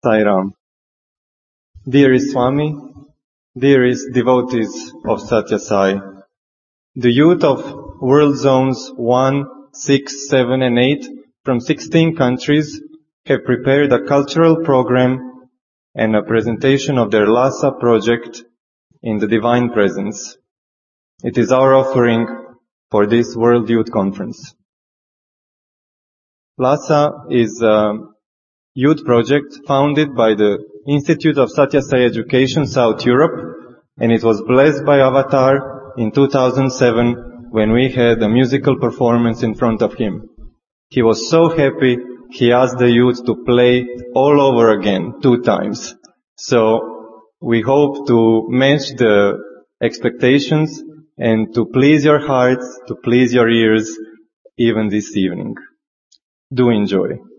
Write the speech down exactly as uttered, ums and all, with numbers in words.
Sai Ram. Dearest Swami, dearest devotees of Satya Sai, the youth of World Zones one, six, seven and eight from sixteen countries have prepared a cultural program and a presentation of their Lhasa project in the Divine Presence. It is our offering for this World Youth Conference. Lhasa is a youth project founded by the Institute of Satya Sai Education South Europe, and it was blessed by Avatar in two thousand seven when we had a musical performance in front of him. He was so happy, he asked the youth to play all over again, two times. So we hope to match the expectations and to please your hearts, to please your ears, even this evening. Do enjoy.